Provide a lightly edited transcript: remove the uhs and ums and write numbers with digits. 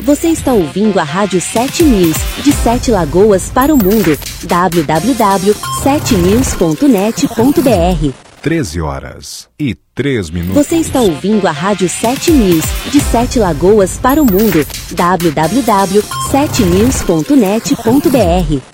Você está ouvindo a Rádio 7 News, de 7 Lagoas para o mundo. www.7news.net.br 13h03. Você está ouvindo a Rádio 7 News, de 7 Lagoas para o mundo. www.7news.net.br